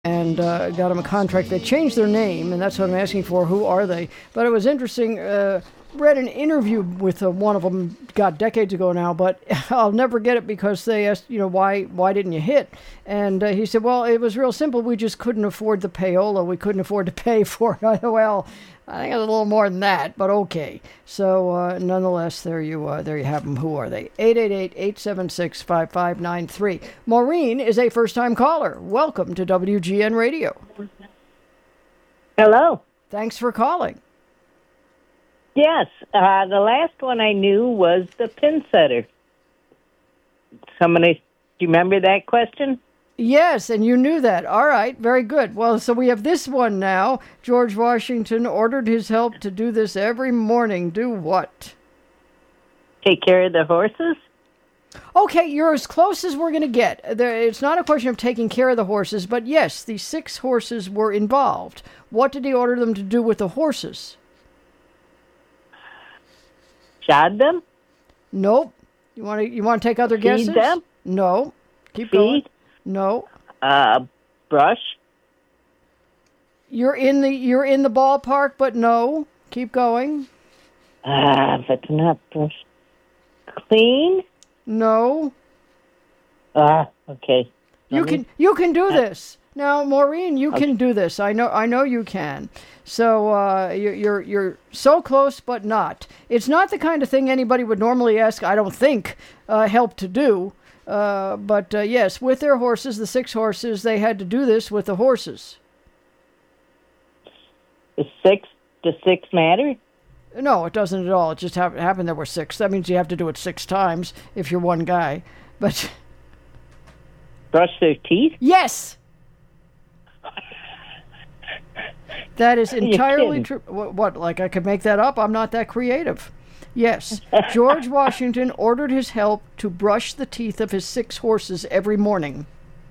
and got them a contract. They changed their name, and that's what I'm asking for. Who are they? But it was interesting. Read an interview with one of them, decades ago now, but I'll never get it because they asked, why didn't you hit? And he said, well, it was real simple. We just couldn't afford the payola. We couldn't afford to pay for it. Well, I think it's a little more than that, but okay. So nonetheless, there you have them. Who are they? 888-876-5593. Maureen is a first-time caller. Welcome to WGN Radio. Hello. Thanks for calling. Yes, the last one I knew was the pin setter. Do you remember that question? Yes, and you knew that. All right, very good. Well, so we have this one now. George Washington ordered his help to do this every morning. Do what? Take care of the horses? Okay, you're as close as we're going to get. It's not a question of taking care of the horses, but yes, the 6 horses were involved. What did he order them to do with the horses? Shod them? Nope. You want to take other guesses? Feed them? No. Keep Feed? going. No. Brush? You're in the ballpark, but no. Keep going. If it's not brush. Clean? No. Okay. You can do this. Now, Maureen, you can do this. I know you can. So you're so close, but not. It's not the kind of thing anybody would normally ask, I don't think, help to do. But yes, with their horses, the 6 horses, they had to do this with the horses. Does 6 matter? No, it doesn't at all. It just happened there were 6. That means you have to do it 6 times if you're one guy. But brush their teeth? Yes. That is entirely true. What, like I could make that up? I'm not that creative. Yes, George Washington ordered his help to brush the teeth of his 6 horses every morning.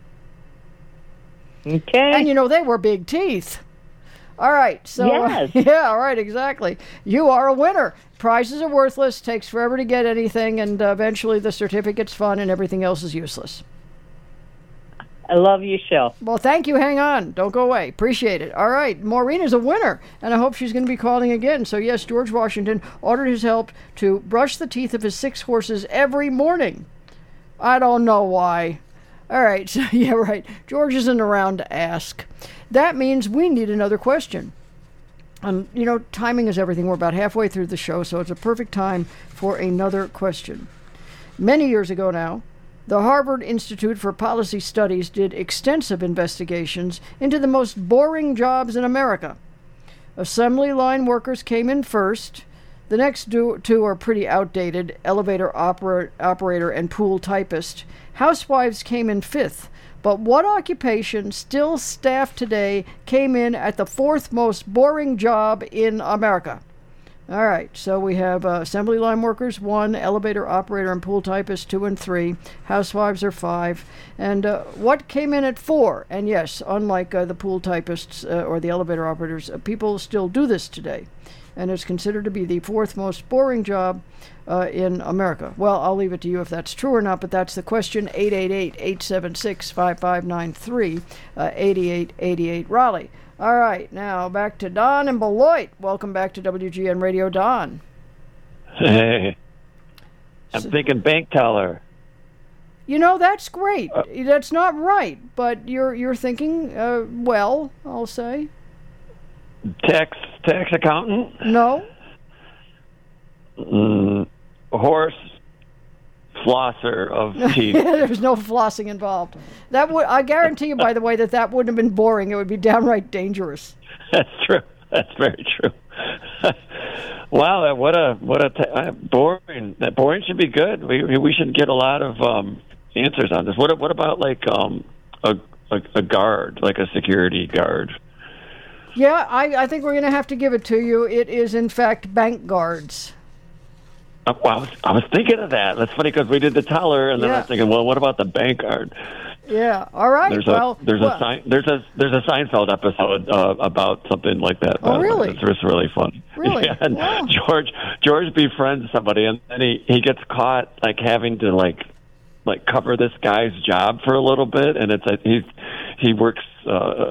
Okay. And they were big teeth. All right, so yes. Yeah, all right, exactly. You are a winner. Prizes are worthless, takes forever to get anything, and eventually the certificate's fun and everything else is useless. I love your show. Well, thank you. Hang on. Don't go away. Appreciate it. All right. Maureen is a winner, and I hope she's going to be calling again. So, yes, George Washington ordered his help to brush the teeth of his 6 horses every morning. I don't know why. All right. So, yeah, right. George isn't around to ask. That means we need another question. Timing is everything. We're about halfway through the show, so it's a perfect time for another question. Many years ago now, the Harvard Institute for Policy Studies did extensive investigations into the most boring jobs in America. Assembly line workers came in first. The next 2 are pretty outdated: elevator operator and pool typist. Housewives came in 5th. But what occupation, still staffed today, came in at the 4th most boring job in America? All right, so we have assembly line workers 1, elevator operator and pool typist 2 and 3, housewives are 5, and what came in at 4? And yes, unlike the pool typists or the elevator operators, people still do this today, and it's considered to be the 4th most boring job in America. Well, I'll leave it to you if that's true or not, but that's the question. 888-876-5593, 8888 Raleigh. All right, now back to Don in Beloit. Welcome back to WGN Radio, Don. Hey, I'm thinking bank teller. That's great. That's not right, but you're thinking well, I'll say. Tax accountant? No. Horse flosser of teeth. There's no flossing involved. I guarantee you, by the way, that wouldn't have been boring. It would be downright dangerous. That's true. That's very true. Wow, boring. That boring should be good. We should get a lot of answers on this. What about like a guard, like a security guard? Yeah, I think we're going to have to give it to you. It is, in fact, bank guards. Well, I was thinking of that. That's funny because we did the teller, and then I was thinking, well, what about the bank guard? Yeah. All right. There's a Seinfeld episode about something like that. Oh, really? It's just really funny. Really? Yeah, and wow. George befriends somebody, and then he gets caught having to like cover this guy's job for a little bit, and it's he works